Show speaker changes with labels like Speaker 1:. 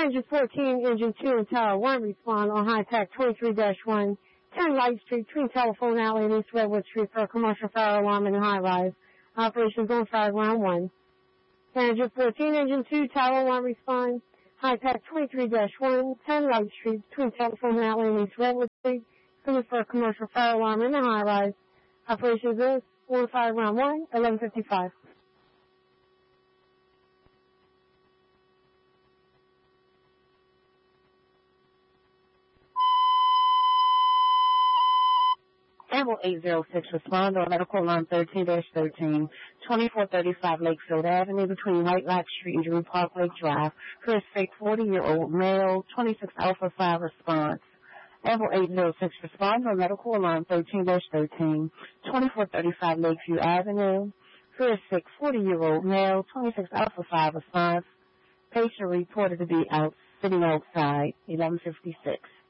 Speaker 1: Engine 14, Engine 2, and Tower 1 respond on High-Tech 23-1, 10 Light Street, between Telephone Alley and East Redwood Street for a commercial fire alarm in a high-rise. Operations on fire ground 1. Engine 14, Engine 2, Tower 1 respond. High-Tech 23-1, 10 Light Street, between Telephone Alley and East Redwood Street for a commercial fire alarm in a high-rise. Operations on fire ground 1, 11:55.
Speaker 2: Amble 806 respond on medical alarm 13-13, 2435 Lakefield Avenue between White Rock Street and Drew Park Lake Drive. For a sick 40-year-old male, 26 Alpha 5 response. Amble 806 respond on medical alarm 13-13, 2435 Lakeview Avenue. For a sick 40-year-old male, 26 Alpha 5 response. Patient reported to be sitting outside, 11:56.